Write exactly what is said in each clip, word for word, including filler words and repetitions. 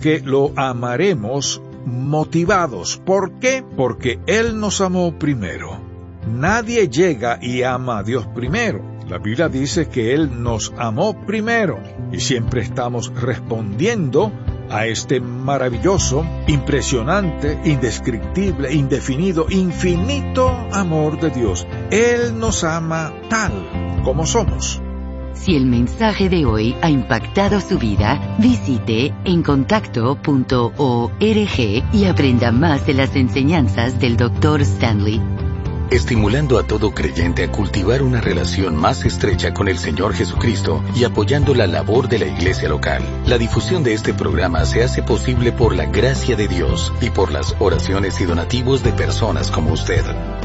que lo amaremos motivados. ¿Por qué? Porque Él nos amó primero. Nadie llega y ama a Dios primero. La Biblia dice que Él nos amó primero y siempre estamos respondiendo a este maravilloso, impresionante, indescriptible, indefinido, infinito amor de Dios. Él nos ama tal como somos. Si el mensaje de hoy ha impactado su vida, visite encontacto punto org y aprenda más de las enseñanzas del doctor Stanley. Estimulando a todo creyente a cultivar una relación más estrecha con el Señor Jesucristo y apoyando la labor de la iglesia local. La difusión de este programa se hace posible por la gracia de Dios y por las oraciones y donativos de personas como usted.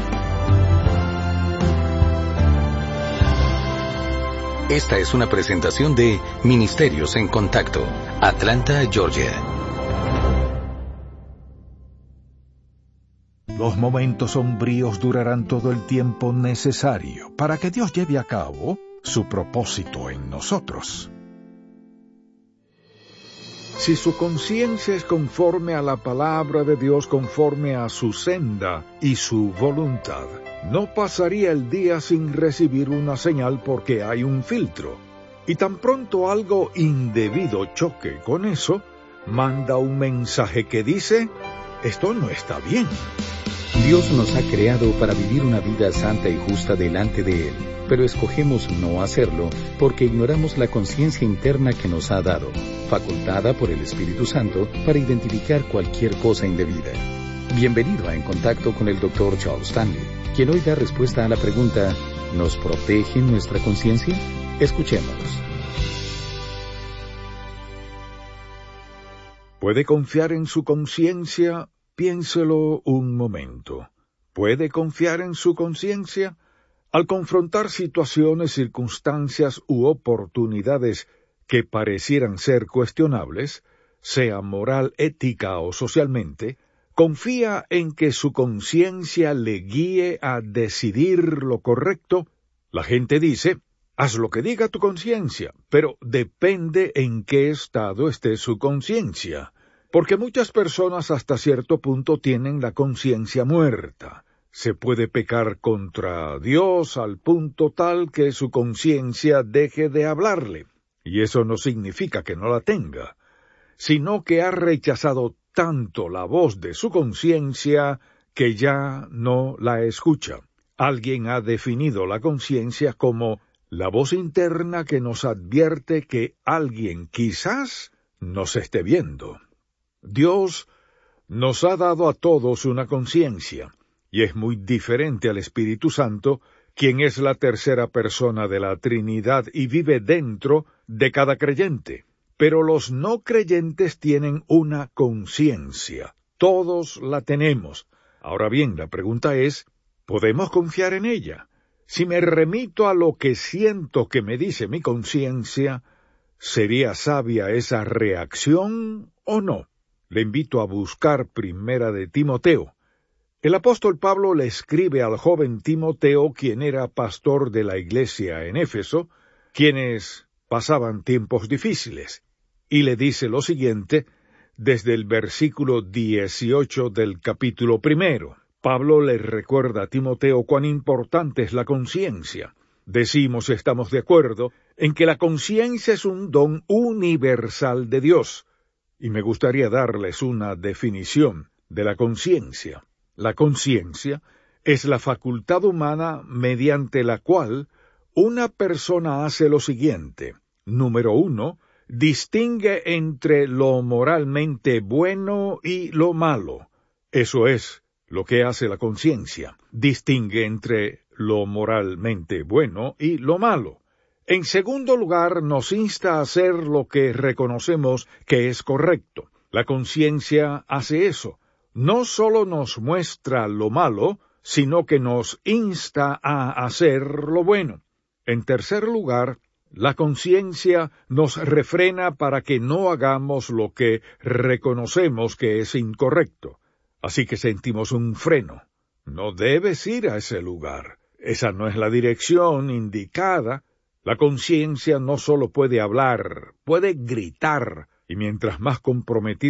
Esta es una presentación de Ministerios en Contacto, Atlanta, Georgia. Los momentos sombríos durarán todo el tiempo necesario para que Dios lleve a cabo su propósito en nosotros. Si su conciencia es conforme a la palabra de Dios, conforme a su senda y su voluntad, no pasaría el día sin recibir una señal porque hay un filtro. Y tan pronto algo indebido choque con eso, manda un mensaje que dice: esto no está bien. Dios nos ha creado para vivir una vida santa y justa delante de Él, pero escogemos no hacerlo porque ignoramos la conciencia interna que nos ha dado, facultada por el Espíritu Santo para identificar cualquier cosa indebida. Bienvenido a En Contacto con el doctor Charles Stanley, quien hoy da respuesta a la pregunta: ¿nos protege nuestra conciencia? Escuchemos. ¿Puede confiar en su conciencia? Piénselo un momento. ¿Puede confiar en su conciencia? Al confrontar situaciones, circunstancias u oportunidades que parecieran ser cuestionables, sea moral, ética o socialmente, ¿confía en que su conciencia le guíe a decidir lo correcto? La gente dice: haz lo que diga tu conciencia, pero depende en qué estado esté su conciencia. Porque muchas personas hasta cierto punto tienen la conciencia muerta. Se puede pecar contra Dios al punto tal que su conciencia deje de hablarle. Y eso no significa que no la tenga, sino que ha rechazado tanto la voz de su conciencia que ya no la escucha. Alguien ha definido la conciencia como la voz interna que nos advierte que alguien quizás nos esté viendo. Dios nos ha dado a todos una conciencia, y es muy diferente al Espíritu Santo, quien es la tercera persona de la Trinidad y vive dentro de cada creyente. Pero los no creyentes tienen una conciencia. Todos la tenemos. Ahora bien, la pregunta es, ¿podemos confiar en ella? Si me remito a lo que siento que me dice mi conciencia, ¿sería sabia esa reacción o no? Le invito a buscar Primera de Timoteo. El apóstol Pablo le escribe al joven Timoteo, quien era pastor de la iglesia en Éfeso, quienes pasaban tiempos difíciles, y le dice lo siguiente desde el versículo dieciocho del capítulo primero. Pablo le recuerda a Timoteo cuán importante es la conciencia. Decimos, estamos de acuerdo, en que la conciencia es un don universal de Dios. Y me gustaría darles una definición de la conciencia. La conciencia es la facultad humana mediante la cual una persona hace lo siguiente. Número uno, distingue entre lo moralmente bueno y lo malo. Eso es lo que hace la conciencia. Distingue entre lo moralmente bueno y lo malo. En segundo lugar, nos insta a hacer lo que reconocemos que es correcto. La conciencia hace eso. No solo nos muestra lo malo, sino que nos insta a hacer lo bueno. En tercer lugar, la conciencia nos refrena para que no hagamos lo que reconocemos que es incorrecto. Así que sentimos un freno. No debes ir a ese lugar. Esa no es la dirección indicada. La conciencia no solo puede hablar, puede gritar, y mientras más comprometida